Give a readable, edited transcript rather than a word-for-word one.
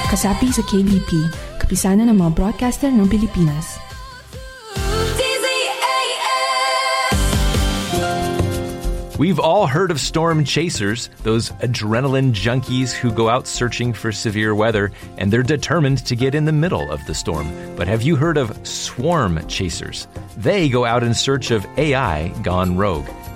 Kasapi sa KBP, kapisanan ng mga broadcaster ng Pilipinas. We've all heard of storm chasers, those adrenaline junkies who go out searching for severe weather, and they're determined to get in the middle of the storm. But have you heard of swarm chasers? They go out in search of AI gone rogue.